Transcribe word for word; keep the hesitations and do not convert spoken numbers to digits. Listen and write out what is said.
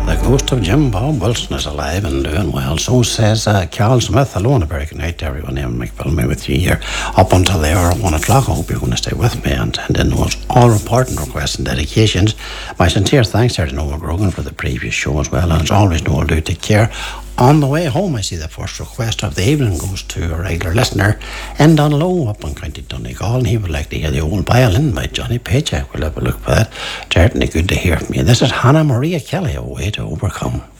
The ghost of Jim Bob Wilson is alive and doing well. So says uh, Carol Smith. Hello and a very good night to everyone. I'm Mick Bellamy with you here up until the hour of one o'clock. I hope you're going to stay with me and send in those all important requests and dedications. My sincere thanks there to Noel Grogan for the previous show as well. And as always, Noel, do take care. On the way home, I see the first request of the evening goes to a regular listener in Dunlow up in County Donegal, and he would like to hear the old violin by Johnny Paycheck. We'll have a look for that. Certainly good to hear from you. This is Hannah Maria Kelly, A Way to Overcome.